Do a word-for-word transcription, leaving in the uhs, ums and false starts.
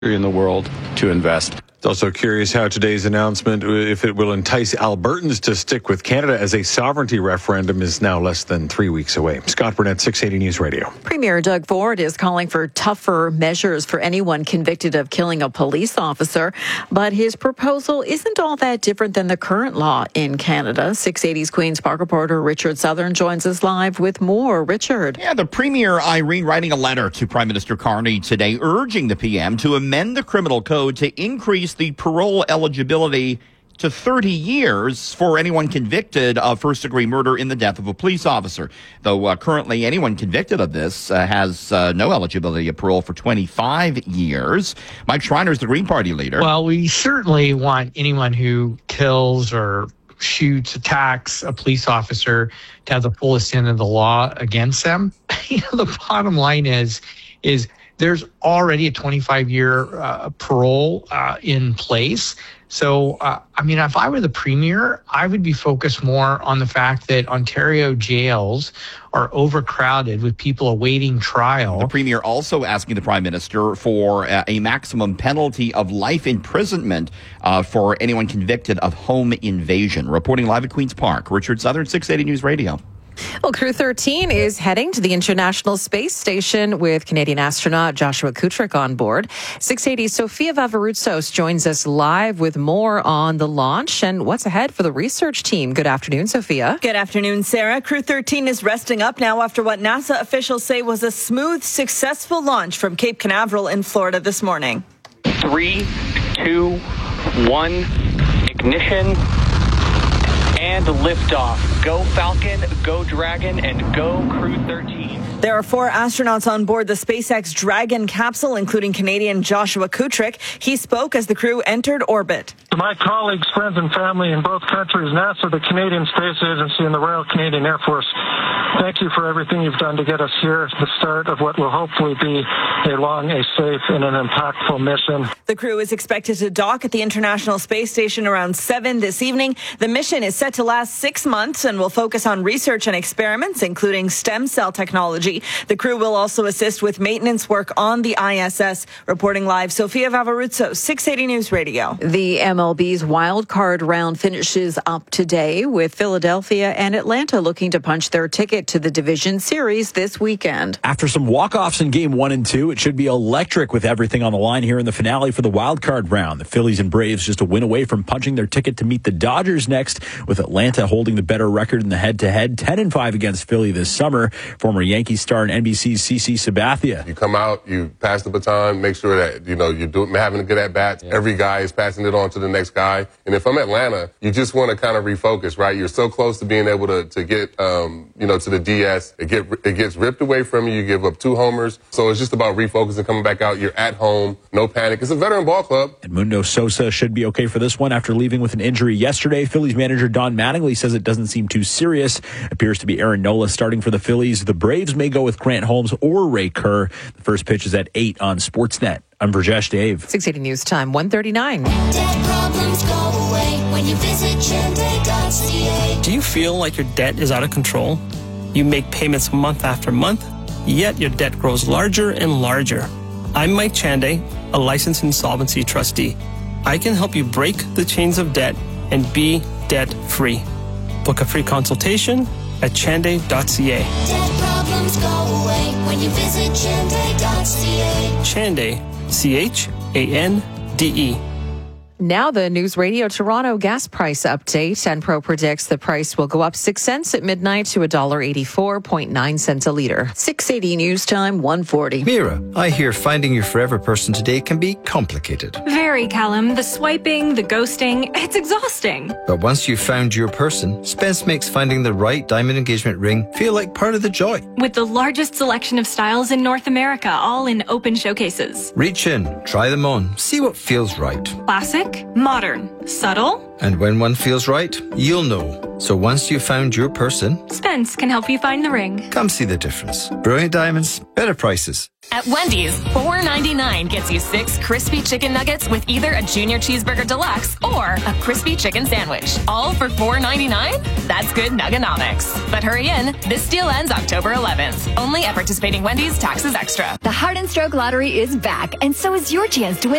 in the world to invest. It's also curious how today's announcement, if it will entice Albertans to stick with Canada as a sovereignty referendum, is now less than three weeks away. Scott Burnett, six eighty News Radio. Premier Doug Ford is calling for tougher measures for anyone convicted of killing a police officer, but his proposal isn't all that different than the current law in Canada. six eighty's Queen's Park reporter Richard Southern joins us live with more. Richard. Yeah, the Premier, Irene, writing a letter to Prime Minister Carney today urging the P M to amend the criminal code to increase the parole eligibility to thirty years for anyone convicted of first-degree murder in the death of a police officer. Though uh, currently anyone convicted of this uh, has uh, no eligibility of parole for twenty-five years. Mike Schreiner is the Green Party leader. Well, we certainly want anyone who kills or shoots, attacks a police officer to have the full extent of the law against them. You know, the bottom line is, is there's already a twenty-five year uh, parole uh, in place. So, uh, I mean, if I were the Premier, I would be focused more on the fact that Ontario jails are overcrowded with people awaiting trial. The Premier also asking the Prime Minister for uh, a maximum penalty of life imprisonment uh, for anyone convicted of home invasion. Reporting live at Queen's Park, Richard Southern, six eighty News Radio. Well, Crew thirteen is heading to the International Space Station with Canadian astronaut Joshua Kutrick on board. six eighty's Sofia Vavaroutsos joins us live with more on the launch and what's ahead for the research team. Good afternoon, Sofia. Good afternoon, Sarah. Crew thirteen is resting up now after what NASA officials say was a smooth, successful launch from Cape Canaveral in Florida this morning. Three, two, one, ignition. And liftoff. Go Falcon, go Dragon, and go Crew thirteen. There are four astronauts on board the SpaceX Dragon capsule, including Canadian Joshua Kutrick. He spoke as the crew entered orbit. To my colleagues, friends, and family in both countries, NASA, the Canadian Space Agency, and the Royal Canadian Air Force, thank you for everything you've done to get us here, the start of what will hopefully be a long, a safe, and an impactful mission. The crew is expected to dock at the International Space Station around seven this evening. The mission is set to last six months and will focus on research and experiments, including stem cell technology. The crew will also assist with maintenance work on the I S S. Reporting live, Sofia Vavaroutsos, six eighty News Radio. The M L B's wild card round finishes up today with Philadelphia and Atlanta looking to punch their ticket to the division series this weekend. After some walk-offs in game one and two, it should be electric with everything on the line here in the finale for the wild card round. The Phillies and Braves just a win away from punching their ticket to meet the Dodgers next, with Atlanta holding the better record in the head-to-head, ten and five against Philly this summer. Former Yankees star and N B C's CeCe Sabathia. You come out, you pass the baton, make sure that, you know, you're doing, having a good at-bat. Yeah. Every guy is passing it on to the next guy. And if I'm Atlanta, you just want to kind of refocus, right? You're so close to being able to, to get, um, you know, to the D S. It, get, it gets ripped away from you. You give up two homers. So it's just about refocusing, coming back out. You're at home. No panic. It's a veteran ball club. Edmundo Sosa should be okay for this one after leaving with an injury yesterday. Phillies manager Don Mattingly says it doesn't seem too serious. Appears to be Aaron Nola starting for the Phillies. The Braves may go with Grant Holmes or Ray Kerr. The first pitch is at eight on Sportsnet. I'm Burjesh Dave. six eighty News Time, one thirty-nine. Debt problems go away when you visit Chande dot c a. Do you feel like your debt is out of control? You make payments month after month, yet your debt grows larger and larger. I'm Mike Chande, a licensed insolvency trustee. I can help you break the chains of debt and be debt-free. Book a free consultation at Chande dot c a. Debt problems go away when you visit Chande dot c a. Chande, C H A N D E. Now the News Radio Toronto gas price update. Enpro predicts the price will go up six cents at midnight to one dollar eighty-four point nine cents a litre. six eighty News Time, one forty. Mira, I hear finding your forever person today can be complicated. Very, Callum. The swiping, the ghosting, it's exhausting. But once you've found your person, Spence makes finding the right diamond engagement ring feel like part of the joy. With the largest selection of styles in North America, all in open showcases. Reach in, try them on, see what feels right. Classic, modern, subtle. And when one feels right, you'll know. So once you've found your person, Spence can help you find the ring. come see the difference. Brilliant Diamonds, better prices. At Wendy's, four ninety-nine gets you six crispy chicken nuggets with either a junior cheeseburger deluxe or a crispy chicken sandwich. All for four ninety-nine? That's good nuggonomics. But hurry in, this deal ends October eleventh. Only at participating Wendy's, taxes extra. The Heart and Stroke Lottery is back, and so is your chance to win